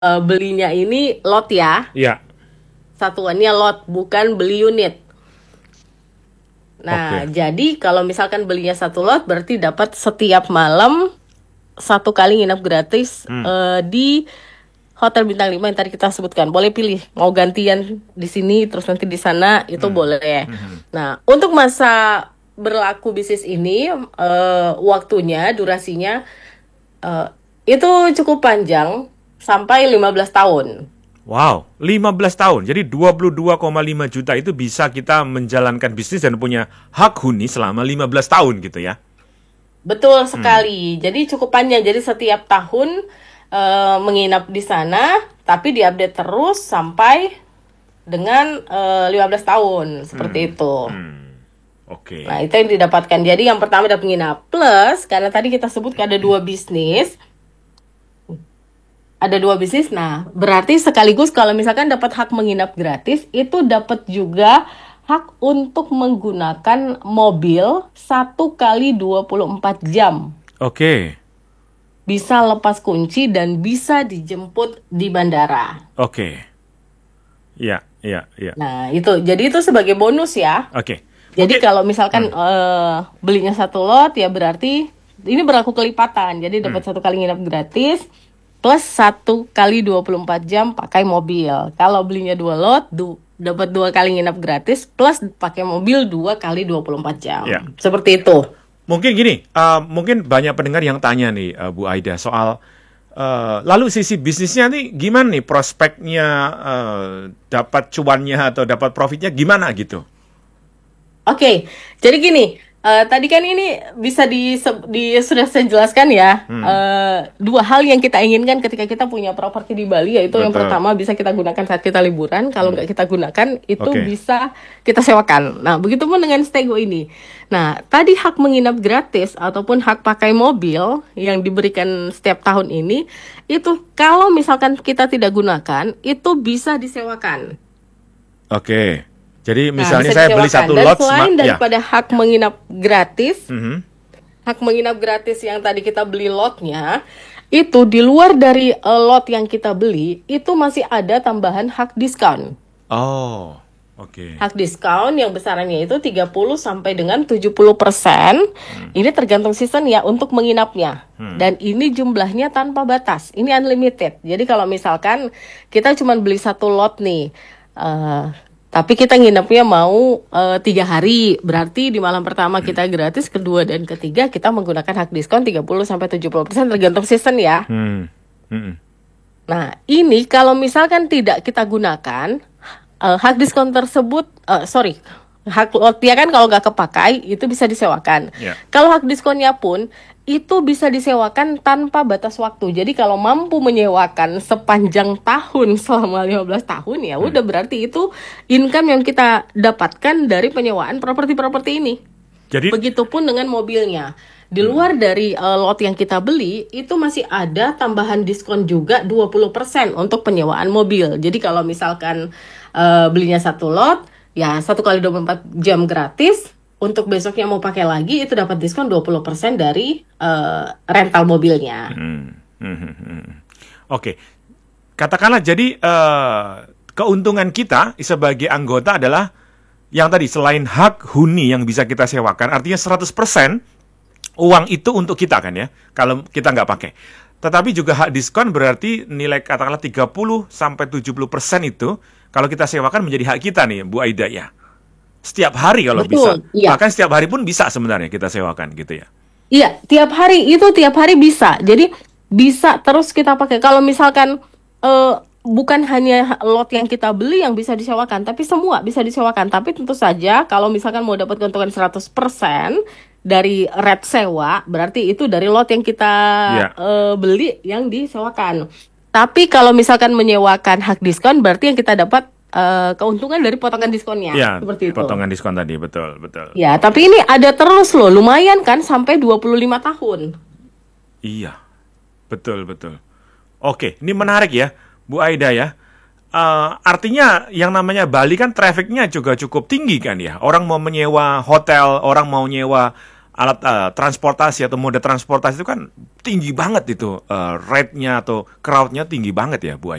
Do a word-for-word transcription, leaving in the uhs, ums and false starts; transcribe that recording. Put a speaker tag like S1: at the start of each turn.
S1: uh, belinya ini lot ya.
S2: Iya.
S1: Satuannya lot, bukan beli unit. Nah,
S2: Oke.
S1: jadi kalau misalkan belinya satu lot, berarti dapat setiap malam satu kali nginep gratis
S2: Hmm.
S1: uh, di Hotel Bintang lima yang tadi kita sebutkan. Boleh pilih, mau gantian di sini, terus nanti di sana, itu
S2: Hmm.
S1: boleh.
S2: Hmm.
S1: Nah, untuk masa berlaku bisnis ini, uh, waktunya, durasinya, uh, itu cukup panjang, sampai lima belas tahun.
S2: Wow, lima belas tahun. Jadi dua puluh dua koma lima juta itu bisa kita menjalankan bisnis dan punya hak huni selama lima belas tahun gitu ya.
S1: Betul sekali. Jadi cukup panjang. Jadi setiap tahun uh, menginap di sana, tapi diupdate terus sampai dengan uh, lima belas tahun. Seperti itu.
S2: Hmm. Oke.
S1: Nah, itu yang didapatkan. Jadi yang pertama dapat menginap. Plus, karena tadi kita sebut ada dua bisnis. Ada dua bisnis, nah berarti sekaligus kalau misalkan dapat hak menginap gratis, itu dapat juga hak untuk menggunakan mobil satu kali dua puluh empat jam.
S2: Oke.
S1: Bisa lepas kunci dan bisa dijemput di bandara.
S2: Oke. Iya, iya, iya.
S1: Nah itu, jadi itu sebagai bonus ya.
S2: Oke.
S1: Jadi
S2: Mungkin-
S1: kalau misalkan eh, belinya satu lot ya berarti ini berlaku kelipatan. Jadi dapat satu kali nginep gratis plus satu kali dua puluh empat jam pakai mobil. Kalau belinya dua lot, du- dapat dua kali nginep gratis plus pakai mobil dua kali dua puluh empat jam.
S2: Ya.
S1: Seperti itu.
S2: Mungkin gini, uh, mungkin banyak pendengar yang tanya nih, uh, Bu Aida, soal uh, lalu sisi bisnisnya nih gimana nih prospeknya, uh, dapat cuannya atau dapat profitnya gimana gitu?
S1: Oke, jadi gini, eh, tadi kan ini bisa di, di sudah saya jelaskan ya, eh, dua hal yang kita inginkan ketika kita punya properti di Bali, yaitu yang
S2: Betul.
S1: pertama bisa kita gunakan saat kita liburan, kalau nggak kita gunakan itu
S2: Oke.
S1: bisa kita sewakan. Nah, begitupun dengan Stego ini. Nah, tadi hak menginap gratis ataupun hak pakai mobil yang diberikan setiap tahun ini, itu kalau misalkan kita tidak gunakan, itu bisa disewakan.
S2: Oke, jadi
S1: Nah,
S2: misalnya
S1: bisa
S2: saya beli
S1: disewakan.
S2: satu
S1: Dan
S2: lot,
S1: selain
S2: sema- ya.
S1: daripada hak menginap gratis,
S2: Mhm.
S1: hak menginap gratis yang tadi kita beli lotnya, itu di luar dari eh, lot yang kita beli, itu masih ada tambahan hak diskon.
S2: Oh, oke.
S1: Hak diskon yang besarannya itu tiga puluh sampai dengan tujuh puluh persen. Ini tergantung season ya untuk menginapnya. Dan ini jumlahnya tanpa batas. Ini unlimited. Jadi kalau misalkan kita cuma beli satu lot nih, eh, tapi kita nginepnya mau eh, tiga hari, berarti di malam pertama kita gratis, kedua dan ketiga kita menggunakan hak diskon tiga puluh sampai tujuh puluh persen tergantung season ya.
S2: Hmm. Mm-mm.
S1: Nah, ini kalau misalkan tidak kita gunakan, eh, hak diskon tersebut, eh, sorry, hak lotnya kan kalau nggak kepakai, itu bisa disewakan.
S2: Ya.
S1: Kalau hak diskonnya pun, itu bisa disewakan tanpa batas waktu. Jadi kalau mampu menyewakan sepanjang tahun selama lima belas tahun, ya udah berarti itu income yang kita dapatkan dari penyewaan properti-properti ini.
S2: Jadi
S1: Begitupun dengan mobilnya. Di luar dari eh, lot yang kita beli, itu masih ada tambahan diskon juga dua puluh persen untuk penyewaan mobil. Jadi kalau misalkan eh, belinya satu lot, ya satu kali dua puluh empat jam gratis. Untuk besoknya mau pakai lagi, itu dapat diskon dua puluh persen dari eh, rental mobilnya.
S2: Hmm, hmm, hmm, hmm. Oke, katakanlah jadi eh, keuntungan kita sebagai anggota adalah yang tadi selain hak huni yang bisa kita sewakan, artinya seratus persen uang itu untuk kita kan ya, kalau kita nggak pakai. Tetapi juga hak diskon berarti nilai katakanlah tiga puluh sampai tujuh puluh persen itu kalau kita sewakan menjadi hak kita nih, Bu Aida ya. Setiap hari kalau
S1: Betul,
S2: bisa.
S1: iya.
S2: Bahkan setiap hari pun bisa sebenarnya kita sewakan gitu ya.
S1: Iya, tiap hari itu tiap hari bisa. Jadi bisa terus kita pakai. Kalau misalkan eh, bukan hanya lot yang kita beli yang bisa disewakan, tapi semua bisa disewakan. Tapi tentu saja kalau misalkan mau dapat keuntungan seratus persen dari rate sewa, berarti itu dari lot yang kita
S2: Iya.
S1: eh, beli yang disewakan. Tapi kalau misalkan menyewakan hak diskon, berarti yang kita dapat eh, keuntungan dari potongan diskonnya.
S2: Ya,
S1: Seperti itu.
S2: potongan diskon tadi, betul, betul.
S1: Ya, tapi ini ada terus loh, lumayan kan sampai dua puluh lima tahun.
S2: Iya, betul, betul. Oke, ini menarik ya, Bu Aida ya. Eh, artinya yang namanya Bali kan trafficnya juga cukup tinggi kan ya. Orang mau menyewa hotel, orang mau nyewa alat eh, transportasi atau moda transportasi itu kan tinggi banget itu, eh, rate-nya atau crowd-nya tinggi banget ya Bu Ai.